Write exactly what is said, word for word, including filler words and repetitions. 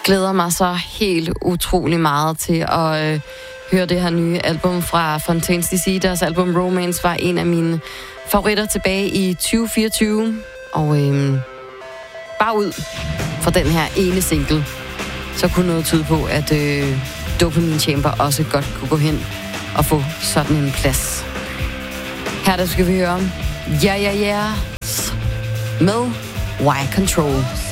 glæder mig så helt utrolig meget til at øh, høre det her nye album fra Fontaine's D C. Deres album Romance var en af mine favoritter tilbage i tyve fireogtyve. Og øh, bare ud fra den her ene single, så kunne noget tyde på, at øh, Dopamine Chamber også godt kunne gå hen og få sådan en plads. Her der skal vi høre Ja Ja Ja med Y Control.